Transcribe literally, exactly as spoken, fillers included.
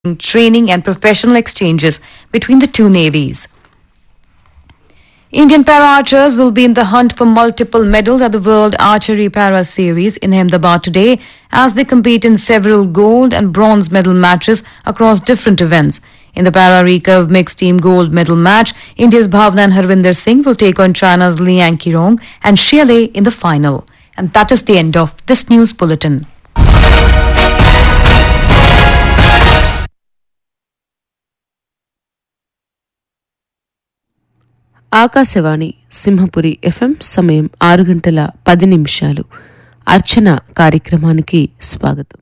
training and professional exchanges between the two navies. Indian para-archers will be in the hunt for multiple medals at the World Archery Para Series in Ahmedabad today as they compete in several gold and bronze medal matches across different events. In the para recurve mixed team gold medal match, India's Bhavna and Harvinder Singh will take on China's Liang Qirong and Xie Lei in the final. And that is the end of this news bulletin. Akashvani Simhapuri FM సమయం ఆరు గంటల పది నిమిషాలు. అర్చన కార్యక్రమానికి స్వాగతం.